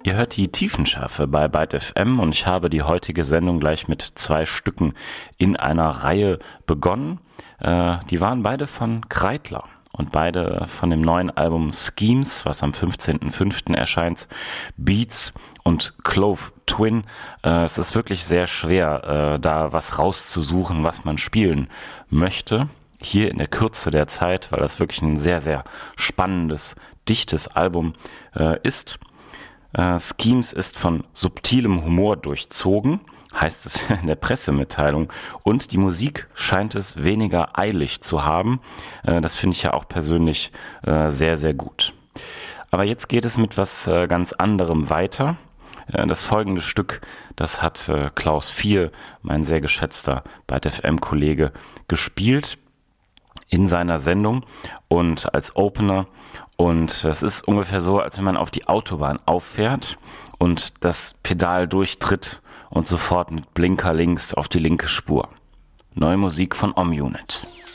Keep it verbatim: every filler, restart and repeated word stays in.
Ihr hört die Tiefenschärfe bei Byte F M und ich habe die heutige Sendung gleich mit zwei Stücken in einer Reihe begonnen. Äh, die waren beide von Kreidler und beide von dem neuen Album Schemes, was am fünfzehnten fünften erscheint. Beats und Clove Twin. Äh, es ist wirklich sehr schwer, äh, da was rauszusuchen, was man spielen möchte. Hier in der Kürze der Zeit, weil das wirklich ein sehr, sehr spannendes, dichtes Album äh, ist. Äh, Schemes ist von subtilem Humor durchzogen, heißt es in der Pressemitteilung, und die Musik scheint es weniger eilig zu haben. Äh, das finde ich ja auch persönlich äh, sehr, sehr gut. Aber jetzt geht es mit was äh, ganz anderem weiter. Äh, das folgende Stück, das hat äh, Klaus Vier, mein sehr geschätzter Byte F M-Kollege, gespielt in seiner Sendung und als Opener. Und das ist ungefähr so, als wenn man auf die Autobahn auffährt und das Pedal durchtritt und sofort mit Blinker links auf die linke Spur. Neue Musik von Om Unit.